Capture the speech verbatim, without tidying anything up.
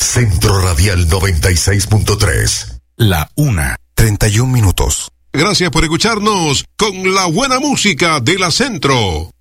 Centro Radial noventa y seis punto tres. La una, treinta y un minutos. Gracias por escucharnos con la buena música de la Centro.